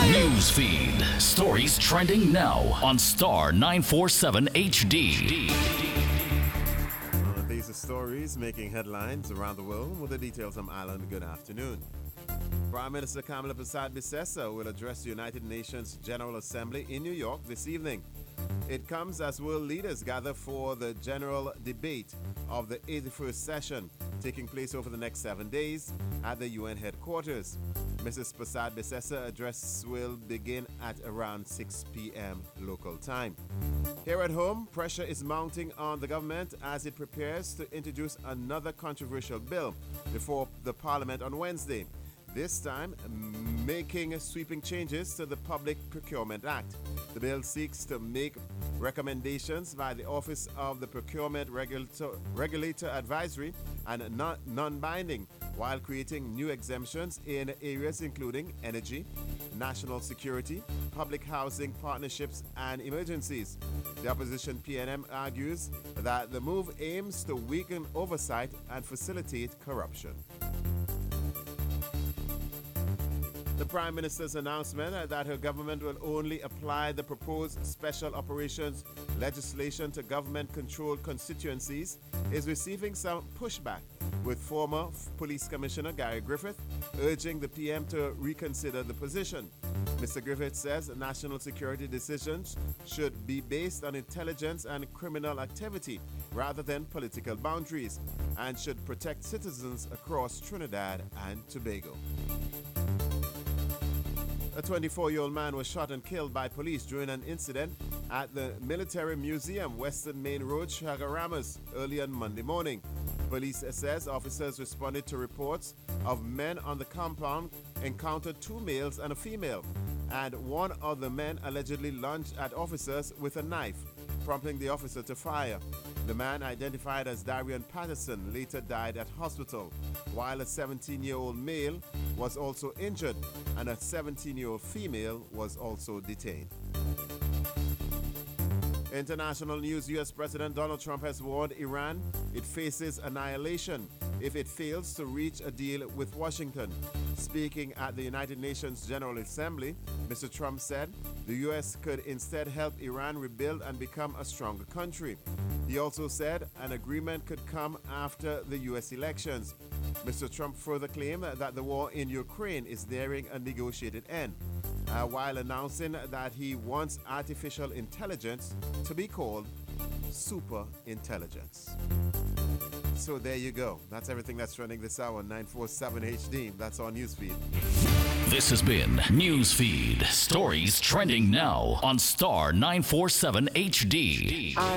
News feed. Stories trending now on Star 947 HD. These are stories making headlines around the world. With the details, I'm Alan. Good afternoon. Prime Minister Kamala Persad-Bissessar will address the United Nations General Assembly in New York this evening. It comes as world leaders gather for the general debate of the 81st session, taking place over the next 7 days at the UN headquarters. Mrs. Persad-Bissessar's address will begin at around 6 p.m. local time. Here at home, pressure is mounting on the government as it prepares to introduce another controversial bill before the Parliament on Wednesday. This time, making sweeping changes to the Public Procurement Act. The bill seeks to make recommendations by the Office of the Procurement Regulator Advisory and non-binding, while creating new exemptions in areas including energy, national security, public housing partnerships, and emergencies. The opposition PNM argues that the move aims to weaken oversight and facilitate corruption. The Prime Minister's announcement that her government will only apply the proposed special operations legislation to government-controlled constituencies is receiving some pushback, with former Police Commissioner Gary Griffith urging the PM to reconsider the position. Mr. Griffith says national security decisions should be based on intelligence and criminal activity rather than political boundaries, and should protect citizens across Trinidad and Tobago. A 24-year-old man was shot and killed by police during an incident at the Military Museum, Western Main Road, Chaguaramas, early on Monday morning. Police says officers responded to reports of men on the compound encountered two males and a female, and one of the men allegedly lunged at officers with a knife, prompting the officer to fire. The man, identified as Darian Patterson, later died at hospital, while a 17-year-old male was also injured and a 17-year-old female was also detained. International news: U.S. President Donald Trump has warned Iran it faces annihilation if it fails to reach a deal with Washington. Speaking at the United Nations General Assembly, Mr. Trump said the U.S. could instead help Iran rebuild and become a stronger country. He also said an agreement could come after the U.S. elections. Mr. Trump further claimed that the war in Ukraine is nearing a negotiated end, while announcing that he wants artificial intelligence to be called super intelligence. So there you go. That's everything that's trending this hour on 947 HD. That's our newsfeed. This has been Newsfeed. Stories trending now on Star 947 HD.